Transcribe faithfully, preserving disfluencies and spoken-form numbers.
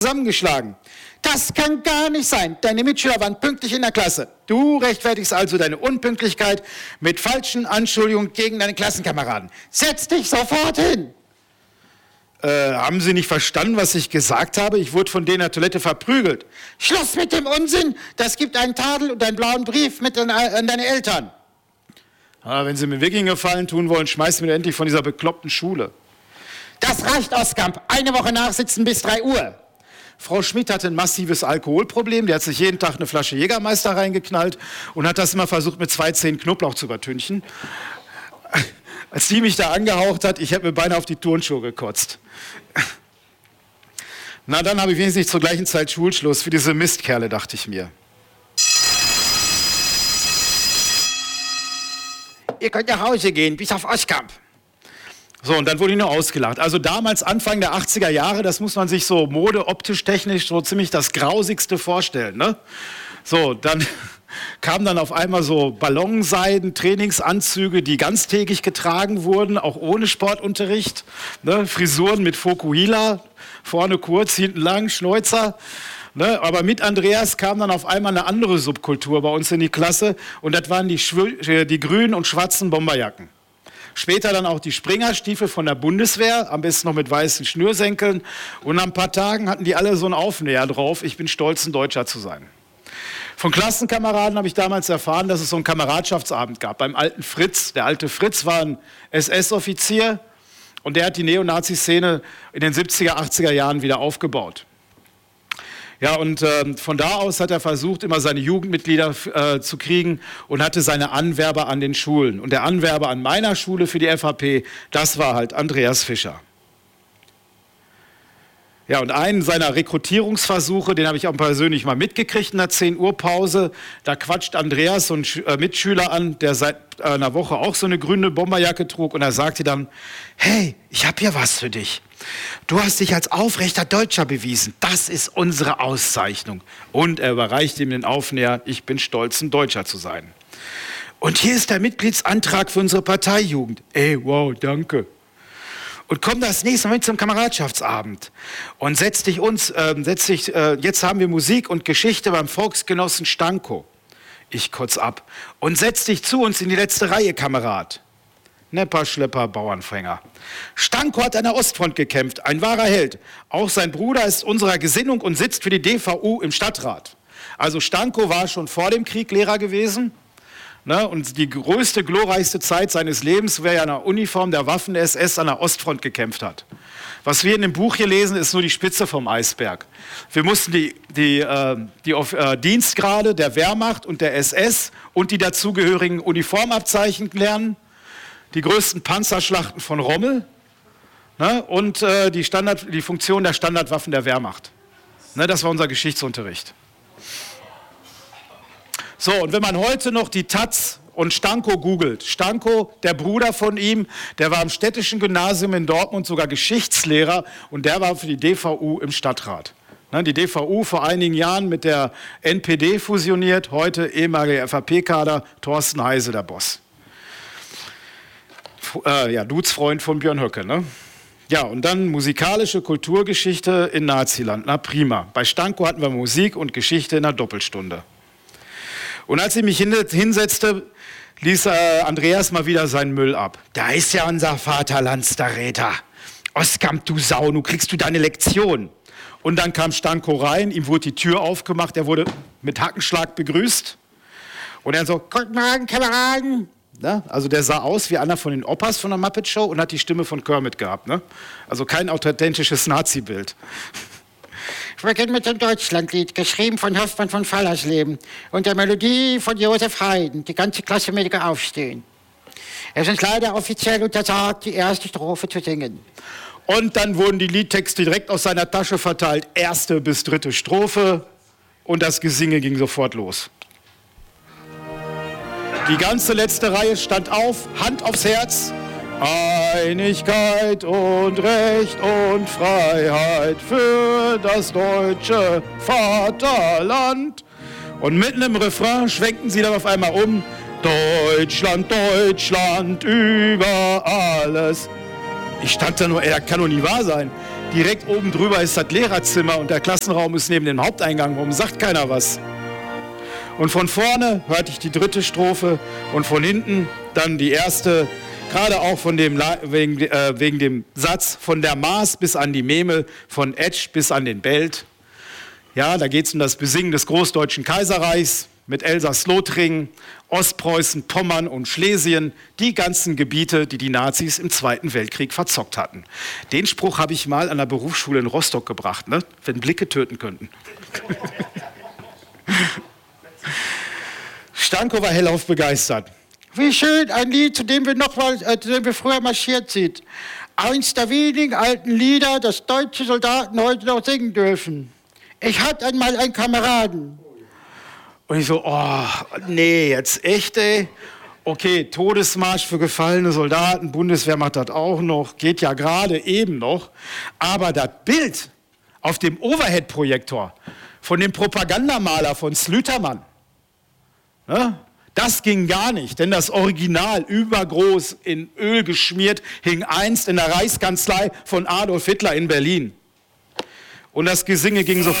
zusammengeschlagen. Das kann gar nicht sein. Deine Mitschüler waren pünktlich in der Klasse. Du rechtfertigst also deine Unpünktlichkeit mit falschen Anschuldigungen gegen deine Klassenkameraden. Setz dich sofort hin! Äh, haben Sie nicht verstanden, was ich gesagt habe? Ich wurde von denen in der Toilette verprügelt. Schluss mit dem Unsinn! Das gibt einen Tadel und einen blauen Brief mit an, an deine Eltern. Ah, wenn Sie mir wirklich einen Gefallen tun wollen, schmeißen wir endlich von dieser bekloppten Schule. Das reicht, Oskamp. Eine Woche nachsitzen bis drei Uhr. Frau Schmidt hatte ein massives Alkoholproblem. Die hat sich jeden Tag eine Flasche Jägermeister reingeknallt und hat das immer versucht, mit zwei Zehen Knoblauch zu übertünchen. Als die mich da angehaucht hat, ich habe mir beinahe auf die Turnschuhe gekotzt. Na, dann habe ich wenigstens nicht zur gleichen Zeit Schulschluss. Für diese Mistkerle, dachte ich mir. Ihr könnt nach Hause gehen, bis auf Oskamp. So, und dann wurde ich nur ausgelacht. Also damals, Anfang der achtziger Jahre, das muss man sich so mode, optisch, technisch so ziemlich das Grausigste vorstellen. Ne? So, dann kamen dann auf einmal so Ballonseiden, Trainingsanzüge, die ganztägig getragen wurden, auch ohne Sportunterricht. Ne? Frisuren mit Fokuhila, vorne kurz, hinten lang, Schnäuzer. Ne? Aber mit Andreas kam dann auf einmal eine andere Subkultur bei uns in die Klasse. Und das waren die, Schw- die grünen und schwarzen Bomberjacken. Später dann auch die Springerstiefel von der Bundeswehr, am besten noch mit weißen Schnürsenkeln. Und nach ein paar Tagen hatten die alle so einen Aufnäher drauf, ich bin stolz, ein Deutscher zu sein. Von Klassenkameraden habe ich damals erfahren, dass es so einen Kameradschaftsabend gab. Beim alten Fritz. Der alte Fritz war ein S S-Offizier und der hat die Neonazi-Szene in den siebziger, achtziger Jahren wieder aufgebaut. Ja, und äh, von da aus hat er versucht, immer seine Jugendmitglieder äh, zu kriegen und hatte seine Anwerber an den Schulen. Und der Anwerber an meiner Schule für die F H P, das war halt Andreas Fischer. Ja, und einen seiner Rekrutierungsversuche, den habe ich auch persönlich mal mitgekriegt in der zehn Uhr Pause. Da quatscht Andreas so einen äh, Mitschüler an, der seit äh, einer Woche auch so eine grüne Bomberjacke trug. Und er sagte dann, hey, ich habe hier was für dich. Du hast dich als aufrechter Deutscher bewiesen. Das ist unsere Auszeichnung. Und er überreichte ihm den Aufnäher, ich bin stolz, ein Deutscher zu sein. Und hier ist der Mitgliedsantrag für unsere Parteijugend. Ey, wow, danke. Und komm das nächste Mal mit zum Kameradschaftsabend. Und setz dich uns, äh, setz dich, äh, jetzt haben wir Musik und Geschichte beim Volksgenossen Stanko. Ich kotz ab. Und setz dich zu uns in die letzte Reihe, Kamerad. Nepper, Schlepper, Bauernfänger. Stanko hat an der Ostfront gekämpft, ein wahrer Held. Auch sein Bruder ist unserer Gesinnung und sitzt für die D V U im Stadtrat. Also Stanko war schon vor dem Krieg Lehrer gewesen. Ne? Und die größte, glorreichste Zeit seines Lebens wäre ja in der Uniform der Waffen-S S an der Ostfront gekämpft hat. Was wir in dem Buch hier lesen, ist nur die Spitze vom Eisberg. Wir mussten die, die, äh, die äh, Dienstgrade der Wehrmacht und der S S und die dazugehörigen Uniformabzeichen lernen. Die größten Panzerschlachten von Rommel, ne, und äh, die, Standard, die Funktion der Standardwaffen der Wehrmacht. Ne, das war unser Geschichtsunterricht. So, und wenn man heute noch die Taz und Stanko googelt, Stanko, der Bruder von ihm, der war am städtischen Gymnasium in Dortmund sogar Geschichtslehrer und der war für die D V U im Stadtrat. Ne, die D V U vor einigen Jahren mit der N P D fusioniert, heute ehemaliger F H P-Kader, Thorsten Heise, der Boss. Äh, ja, Dudesfreund von Björn Höcke, ne? Ja, und dann musikalische Kulturgeschichte in Naziland. Na prima. Bei Stanko hatten wir Musik und Geschichte in einer Doppelstunde. Und als ich mich hinsetzte, ließ äh, Andreas mal wieder seinen Müll ab. Da ist ja unser Vaterlandsverräter. Oskamp, du Sau, nun kriegst du deine Lektion. Und dann kam Stanko rein, ihm wurde die Tür aufgemacht, er wurde mit Hackenschlag begrüßt. Und er so, guten Morgen, Kameraden. Ne? Also der sah aus wie einer von den Opas von der Muppet Show und hat die Stimme von Kermit gehabt. Ne? Also kein authentisches Nazi-Bild. Ich beginne mit dem Deutschlandlied, geschrieben von Hoffmann von Fallersleben und der Melodie von Josef Haydn. Die ganze Klasse möge aufstehen. Es ist leider offiziell untersagt, die erste Strophe zu singen. Und dann wurden die Liedtexte direkt aus seiner Tasche verteilt. Erste bis dritte Strophe und das Gesinge ging sofort los. Die ganze letzte Reihe stand auf, Hand aufs Herz. Einigkeit und Recht und Freiheit für das deutsche Vaterland. Und mitten im Refrain schwenkten sie dann auf einmal um. Deutschland, Deutschland über alles. Ich stand da nur, ey, das kann doch nicht wahr sein. Direkt oben drüber ist das Lehrerzimmer und der Klassenraum ist neben dem Haupteingang. Warum sagt keiner was? Und von vorne hörte ich die dritte Strophe und von hinten dann die erste, gerade auch von dem, wegen, äh, wegen dem Satz von der Maas bis an die Memel, von Etsch bis an den Belt. Ja, da geht es um das Besingen des Großdeutschen Kaiserreichs mit Elsass-Lothringen, Ostpreußen, Pommern und Schlesien, die ganzen Gebiete, die die Nazis im Zweiten Weltkrieg verzockt hatten. Den Spruch habe ich mal an der Berufsschule in Rostock gebracht, ne? Wenn Blicke töten könnten. Stanko war hellauf begeistert. Wie schön, ein Lied, zu dem wir, noch mal, äh, zu dem wir früher marschiert sind. Eins der wenigen alten Lieder, das deutsche Soldaten heute noch singen dürfen. Ich hatte einmal einen Kameraden. Und ich so, oh, nee, jetzt echt, ey. Okay, Todesmarsch für gefallene Soldaten, Bundeswehr macht das auch noch, geht ja gerade eben noch. Aber das Bild auf dem Overhead-Projektor von dem Propagandamaler von Slütermann, ne? Das ging gar nicht, denn das Original, übergroß in Öl geschmiert, hing einst in der Reichskanzlei von Adolf Hitler in Berlin. Und das Gesinge ging sofort.